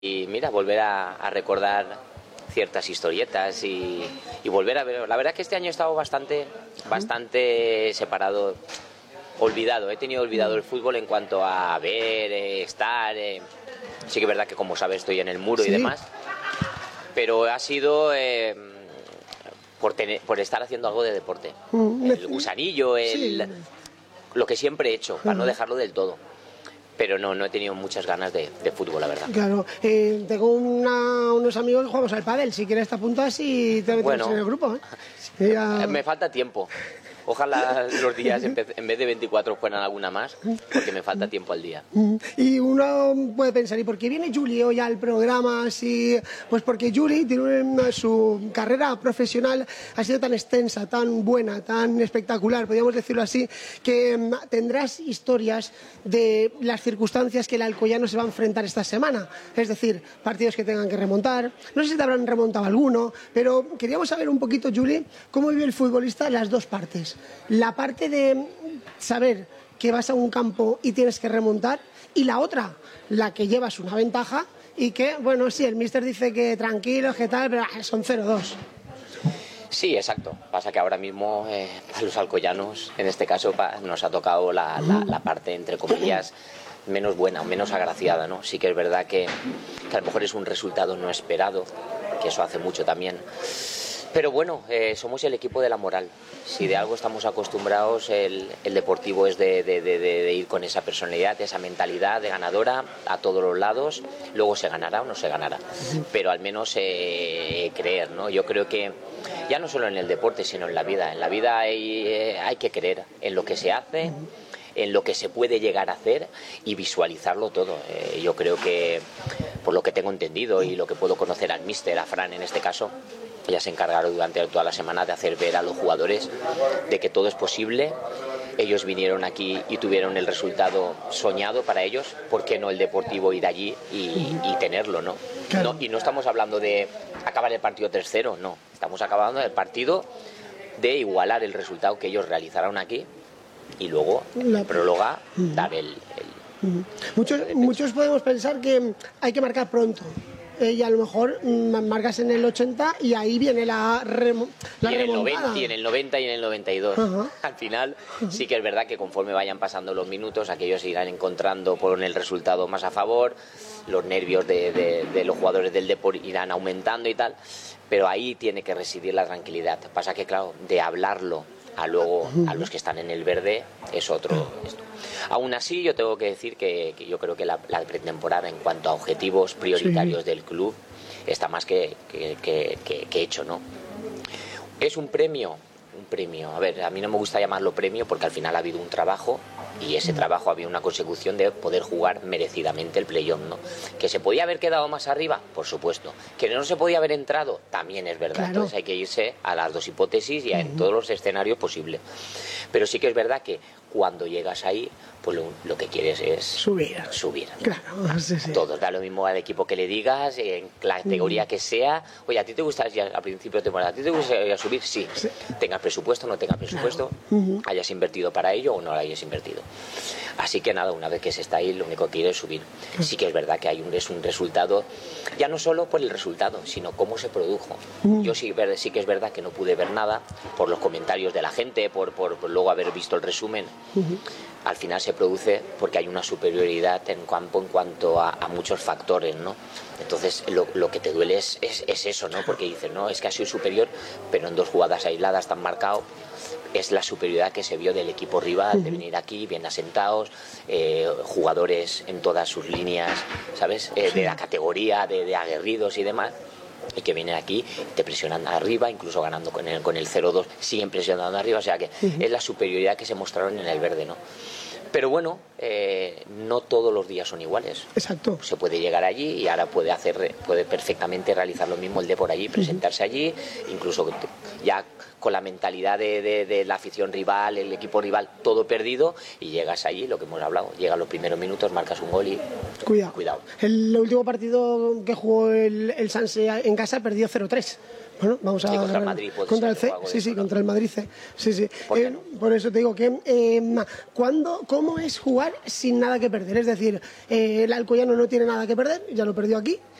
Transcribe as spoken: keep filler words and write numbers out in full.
Y mira, volver a, a recordar ciertas historietas y, y volver a ver. La verdad es que este año he estado bastante, bastante separado, olvidado. He tenido olvidado el fútbol en cuanto a ver, eh, estar. Eh. Sí que es verdad que, como sabes, estoy en el muro, sí, y demás. Pero ha sido eh, por, tener, por estar haciendo algo de deporte. El gusanillo, el, sí, lo que siempre he hecho, para no dejarlo del todo. Pero no, no he tenido muchas ganas de, de fútbol, la verdad. Claro, eh, tengo una, unos amigos que jugamos al pádel, si quieres te apuntas y te metes bueno, en el grupo. ¿eh? Ya... Me falta tiempo. Ojalá los días en vez de veinticuatro fueran alguna más, porque me falta tiempo al día. Y uno puede pensar, ¿y por qué viene Juli hoy al programa? Así? Pues porque Juli tiene una, su carrera profesional ha sido tan extensa, tan buena, tan espectacular, podríamos decirlo así, que tendrás historias de las circunstancias que el alcoyano se va a enfrentar esta semana. Es decir, partidos que tengan que remontar. No sé si te habrán remontado alguno, pero queríamos saber un poquito, Juli, cómo vive el futbolista las dos partes. La parte de saber que vas a un campo y tienes que remontar, y la otra, la que llevas una ventaja y que, bueno, sí, el míster dice que tranquilo, que tal, pero son cero dos. Sí, exacto. Pasa que ahora mismo eh, a los alcoyanos, en este caso, pa, nos ha tocado la, la, la parte, entre comillas, menos buena o menos agraciada, ¿no? Sí que es verdad que, que a lo mejor es un resultado no esperado, que eso hace mucho también. Pero bueno, eh, somos el equipo de la moral. Si de algo estamos acostumbrados, el, el deportivo es de, de, de, de ir con esa personalidad, esa mentalidad de ganadora a todos los lados. Luego se ganará o no se ganará, pero al menos eh, creer, ¿no? Yo creo que ya no solo en el deporte, sino en la vida. En la vida hay, eh, hay que creer en lo que se hace, en lo que se puede llegar a hacer y visualizarlo todo. Eh, yo creo que, por lo que tengo entendido y lo que puedo conocer al míster, a Fran en este caso, ya se encargaron durante toda la semana de hacer ver a los jugadores de que todo es posible. Ellos vinieron aquí y tuvieron el resultado soñado para ellos. ¿Por qué no el Deportivo ir allí y, y tenerlo, ¿no? Claro. No? Y no estamos hablando de acabar el partido tres cero, no. Estamos acabando el partido de igualar el resultado que ellos realizaron aquí y luego, en la próloga, dar el... el muchos, el muchos podemos pensar que hay que marcar pronto. Eh, y a lo mejor mm, marcas en el ochenta y ahí viene la, remo la y en remontada. El noventa, y en el noventa y en el noventa y dos. Uh-huh. Al final uh-huh. sí que es verdad que conforme vayan pasando los minutos, aquellos irán encontrando por el resultado más a favor, los nervios de, de, de los jugadores del Depor irán aumentando y tal, pero ahí tiene que residir la tranquilidad. Pasa que, claro, de hablarlo a luego a los que están en el verde es otro esto. Aún así, yo tengo que decir que, que yo creo que la, la pretemporada en cuanto a objetivos prioritarios sí. del club está más que, que, que, que, que hecho, ¿no? Es un premio, un premio. A ver, a mí no me gusta llamarlo premio porque al final ha habido un trabajo y ese trabajo había una consecución de poder jugar merecidamente el playoff, ¿no? Que se podía haber quedado más arriba, por supuesto. Que no se podía haber entrado, también es verdad. Claro. Entonces hay que irse a las dos hipótesis y a, en todos los escenarios posibles. Pero sí que es verdad que cuando llegas ahí, pues lo, lo que quieres es subir. subir. Claro, sí, sí. Todos, da lo mismo al equipo que le digas, en la categoría uh-huh. que sea. Oye, ¿a ti te gustaría, al principio de temporada, ¿a ti te gustaría subir? Sí. sí. Tengas presupuesto, no tengas presupuesto, claro. uh-huh. hayas invertido para ello o no lo hayas invertido. Así que nada, una vez que se está ahí, lo único que quiere es subir. Uh-huh. Sí que es verdad que hay un, es un resultado, ya no solo por el resultado, sino cómo se produjo. Uh-huh. Yo sí, sí que es verdad que no pude ver nada por los comentarios de la gente, por, por, por luego haber visto el resumen. Uh-huh. Al final se produce porque hay una superioridad en campo en cuanto a, a muchos factores, ¿no? Entonces lo, lo que te duele es, es, es eso, ¿no? Porque dices, no, es que ha sido superior, pero en dos jugadas aisladas tan marcado. Es la superioridad que se vio del equipo rival, de venir aquí bien asentados, eh, jugadores en todas sus líneas, ¿sabes? Eh, de la categoría, de, de aguerridos y demás. Y que vienen aquí, te presionan arriba, incluso ganando con el, con el cero dos, siguen presionando arriba, o sea que uh-huh. es la superioridad que se mostraron en el verde, ¿no? Pero bueno, eh, no todos los días son iguales. Exacto. Se puede llegar allí y ahora puede hacer, puede perfectamente realizar lo mismo el de por allí, presentarse allí, incluso ya con la mentalidad de, de, de la afición rival, el equipo rival, todo perdido, y llegas allí, lo que hemos hablado, llegan los primeros minutos, marcas un gol y cuidado. cuidado. El último partido que jugó el, el Sanse en casa perdió cero tres. Bueno, vamos a sí, contra el Madrid, contra el C, sí, sí, contra el Madrid C, sí, sí. ¿Por, eh, no? por eso te digo que, eh, ¿cuándo, cómo es jugar sin nada que perder. Es decir, eh, el Alcoyano no tiene nada que perder, ya lo perdió aquí,